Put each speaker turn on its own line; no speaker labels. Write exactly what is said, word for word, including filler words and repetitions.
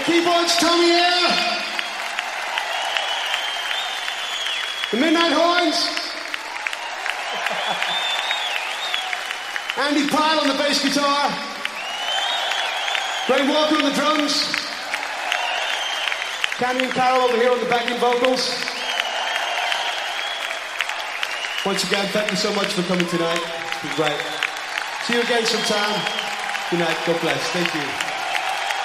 On keyboards, Tommy here. The Midnight Horns. Andy Pyle on the bass guitar. Ray Walker on the drums. Candy and Carol over here on the backing vocals. Once again, thank you so much for coming tonight. It's been great. See you again sometime. Good night. God bless. Thank you.